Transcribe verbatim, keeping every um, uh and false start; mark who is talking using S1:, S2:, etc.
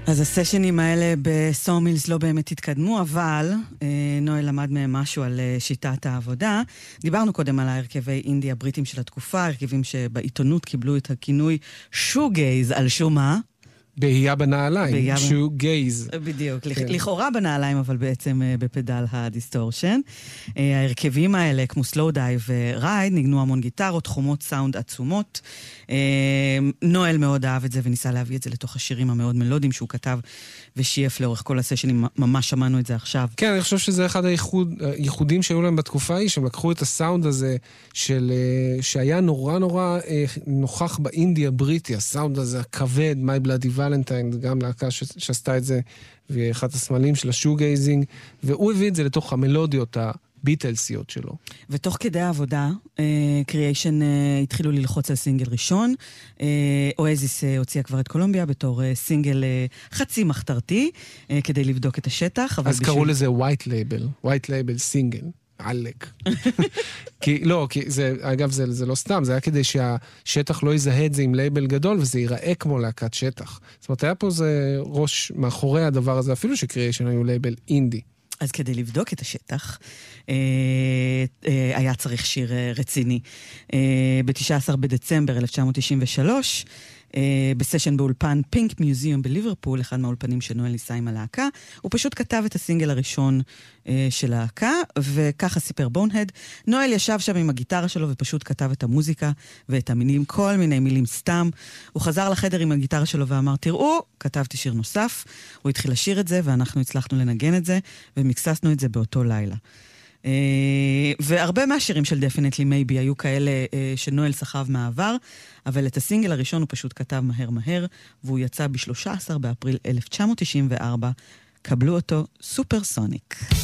S1: אז הסשנים האלה בסומילס לא באמת התקדמו, אבל אה, נואל למד מהם משהו על אה, שיטת העבודה. דיברנו קודם על ההרכבי אינדי הבריטים של התקופה, הרכבים שבעיתונות קיבלו את הכינוי שוגייז, על שום מה?
S2: בהייה בנעליים, שו גייז.
S1: בדיוק, לכאורה בנעליים, אבל בעצם בפדל הדיסטורשן. ההרכבים האלה, כמו סלואו דייב ורייד, ניגנו המון גיטרות, חומות סאונד עצומות. נואל מאוד אהב את זה וניסה להביא את זה לתוך השירים המאוד מלודיים שהוא כתב ושייף לאורך כל הסשנים, ממש שמענו את זה עכשיו.
S2: כן, אני חושב שזה אחד הייחודים שהיו להם בתקופה היא, שהם לקחו את הסאונד הזה של, שהיה נורא נורא נוכח באינדי הבריטי, הסאונד הזה הכבד, My Bloody Valentine, גם להקה שעשתה את זה, ואחת הסמלים של השוגייזינג, והוא הביא את זה לתוך המלודיות הביטלסיות שלו.
S1: ותוך כדי העבודה, קריאיישן התחילו ללחוץ על סינגל ראשון, אואזיס הוציאה כבר את קולומביה בתור סינגל חצי מחתרתי, כדי לבדוק את השטח.
S2: אז קראו לזה white label, white label single. עלק. כי, לא, כי זה, אגב, זה, זה לא סתם, זה היה כדי שהשטח לא יזהה את זה עם לייבל גדול, וזה ייראה כמו להקת שטח. זאת אומרת, היה פה זה ראש מאחורי הדבר הזה, אפילו שקריאיישן היו לייבל אינדי.
S1: אז כדי לבדוק את השטח, אה, אה, היה צריך שיר אה, רציני. אה, ב-תשעה עשר בדצמבר אלף תשע מאות תשעים ושלוש, אה, בסשן באולפן פינק מיוזיום בליברפול, אחד מהאולפנים שנואל ניסה עם הלהקה, הוא פשוט כתב את הסינגל הראשון אה, של הלהקה, וככה סיפר בונהד. נואל ישב שם עם הגיטרה שלו ופשוט כתב את המוזיקה ואת המילים, כל מיני מילים סתם. הוא חזר לחדר עם הגיטרה שלו ואמר, תראו, כתבתי שיר נוסף. הוא התחיל לשיר את זה ואנחנו הצלחנו לנגן את זה, ומקססנו את זה באותו לילה. Uh, והרבה מהשירים של Definitely Maybe היו כאלה uh, שנואל סחב מהעבר, אבל את הסינגל הראשון הוא פשוט כתב מהר מהר, והוא יצא ב-שלושה עשר באפריל אלף תשע מאות תשעים וארבע. קבלו אותו, סופר סוניק.